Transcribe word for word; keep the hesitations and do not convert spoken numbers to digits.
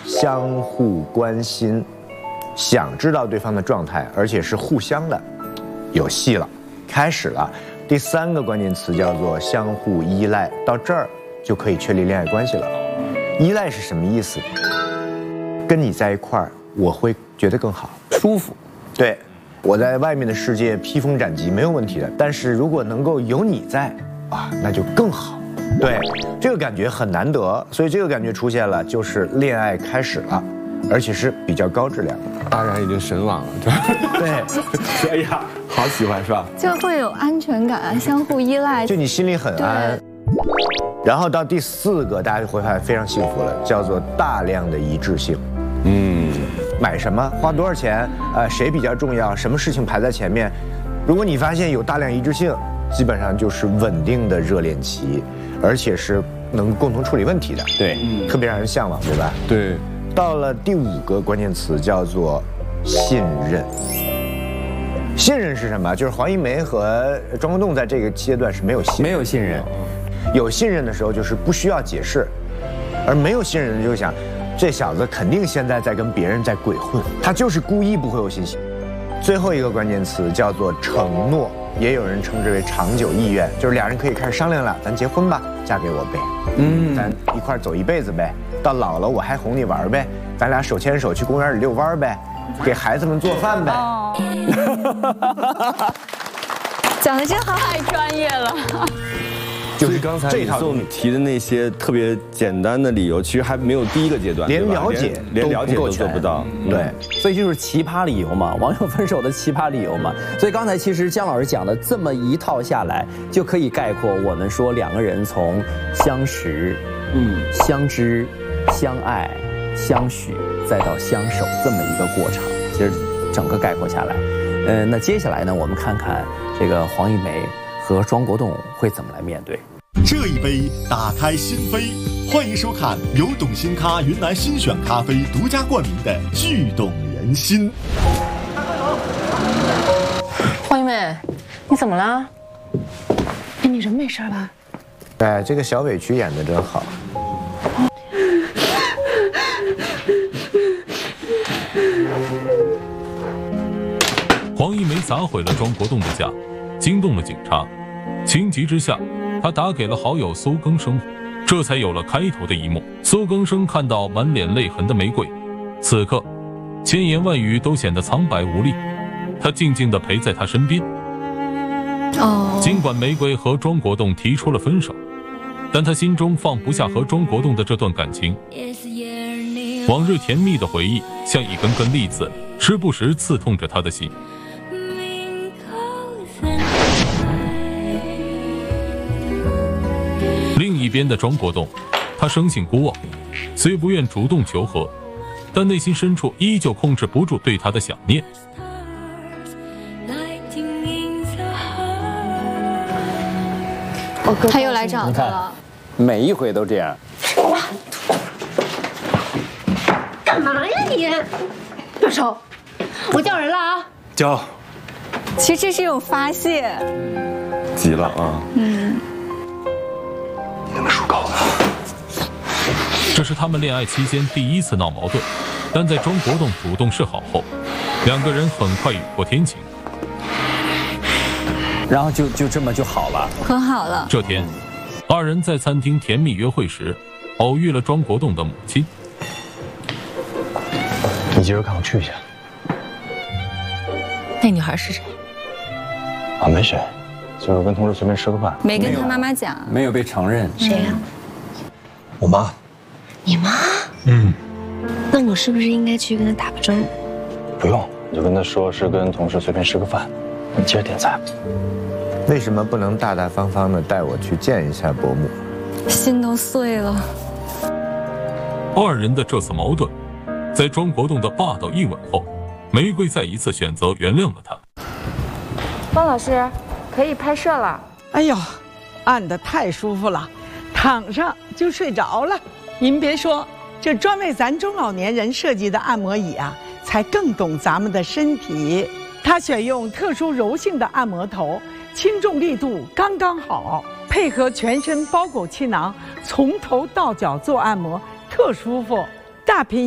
相互关心，想知道对方的状态，而且是互相的，有戏了，开始了。第三个关键词叫做相互依赖，到这儿就可以确立恋爱关系了。依赖是什么意思？跟你在一块儿，我会觉得更好， 舒服。 对，我在外面的世界披风斩棘没有问题的，但是如果能够有你在，啊，那就更好。对，这个感觉很难得，所以这个感觉出现了，就是恋爱开始了，而且是比较高质量的。 大然已经神往了， 对， 哎呀，好喜欢是吧？ 就会有安全感，相互依赖， 就你心里很安。然后到第四个，大家就会发现非常幸福了，叫做大量的一致性。嗯，买什么，花多少钱，呃，谁比较重要，什么事情排在前面，如果你发现有大量一致性，基本上就是稳定的热恋期，而且是能共同处理问题的。 对， 嗯，特别让人向往，对吧？ 对。 到了第五个关键词叫做信任。信任是什么？就是黄一梅和庄国栋在这个阶段是没有信任， 没有信任。 有信任的时候就是不需要解释，而没有信任的就想，这小子肯定现在在跟别人在鬼混，他就是故意不会有信心。最后一个关键词叫做承诺，也有人称之为长久意愿，就是俩人可以开始商量了，咱结婚吧，嫁给我呗，嗯，咱一块走一辈子呗，到老了我还哄你玩呗，咱俩手牵手去公园里遛弯呗，给孩子们做饭呗。哦， 讲的真好，太专业了。 就是刚才李宋提的那些特别简单的理由，其实还没有第一个阶段， 连了解连了解都做不到。 对， 所以就是奇葩理由嘛，网友分手的奇葩理由嘛。所以刚才其实姜老师讲的这么一套下来，就可以概括我们说两个人从相识、嗯、相知、相爱、相许，再到相守这么一个过程。其实整个概括下来，呃，那接下来呢，我们看看这个黄一梅和庄国栋会怎么来面对。 这一杯打开心扉，欢迎收看由董新咖云南新选咖啡独家冠名的《剧动人心》。 黄一梅，你怎么了？哎，你人没事吧？ 哎，这个小委屈演得真好。 黄一梅砸毁了庄国栋的家，惊动了警察。情急之下，他打给了好友苏更生，这才有了开头的一幕。苏更生看到满脸泪痕的玫瑰，此刻千言万语都显得苍白无力。他静静地陪在他身边。哦，尽管玫瑰和庄国栋提出了分手，但他心中放不下和庄国栋的这段感情。往日甜蜜的回忆像一根根栗子，时不时刺痛着他的心。另一边的庄国栋，他生性孤傲，虽不愿主动求和，但内心深处依旧控制不住对他的想念。 他又来找他了， 每一回都这样。 干嘛呀你？住手！我叫人了啊！ 叫。 其实这是一种发泄。 急了啊！嗯。 你他妈属狗的！ 这是他们恋爱期间第一次闹矛盾，但在庄国栋主动示好后，两个人很快雨过天晴。 然后就就这么就好了， 和好了。 这天，二人在餐厅甜蜜约会时，偶遇了庄国栋的母亲。 你接着看我去一下。 那女孩是谁？ 啊，没谁，就是跟同事随便吃个饭。 没跟他妈妈讲， 没有被承认。 谁呀？ 我妈。 你妈？ 嗯。 那我是不是应该去跟她打个招呼？ 不用，你就跟她说是跟同事随便吃个饭，你接着点菜。 为什么不能大大方方的带我去见一下伯母？ 心都碎了。 二人的这次矛盾，在庄国栋的霸道一吻后，玫瑰再一次选择原谅了他。 汪老师，可以拍摄了。 哎呦，按得太舒服了，躺上就睡着了。您别说，这专为咱中老年人设计的按摩椅啊，才更懂咱们的身体。它选用特殊柔性的按摩头，轻重力度刚刚好，配合全身包裹气囊，从头到脚做按摩，特舒服。大品